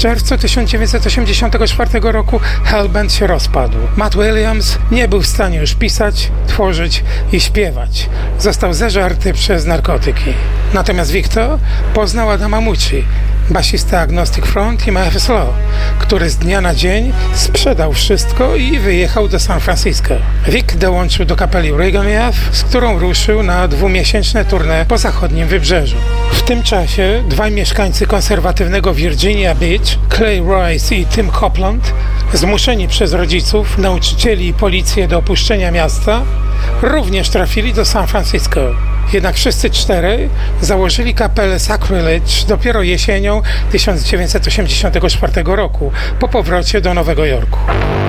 czerwcu 1984 roku Hellbent się rozpadł. Matt Williams nie był w stanie już pisać, tworzyć i śpiewać. Został zeżarty przez narkotyki. Natomiast Victor poznał Adama Mucci, basista Agnostic Front i Memphis Law, który z dnia na dzień sprzedał wszystko i wyjechał do San Francisco. Vic dołączył do kapeli Reagan F, z którą ruszył na 2-miesięczne tournée po zachodnim wybrzeżu. W tym czasie dwaj mieszkańcy konserwatywnego Virginia Beach, Clay Rice i Tim Copeland, zmuszeni przez rodziców, nauczycieli i policję do opuszczenia miasta, również trafili do San Francisco. Jednak wszyscy czterej założyli kapelę Sacrilege dopiero jesienią 1984 roku, po powrocie do Nowego Jorku.